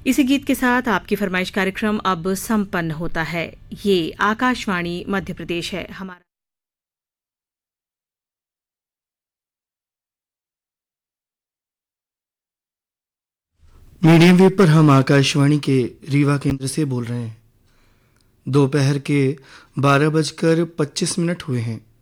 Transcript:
इसी गीत के साथ आपकी फरमाइश कार्यक्रम अब संपन्न होता है। ये आकाशवाणी मध्य प्रदेश है। हमारा मीडियम वेव पर हम आकाशवाणी के रीवा केंद्र से बोल रहे हैं। दोपहर के 12:25 हुए हैं।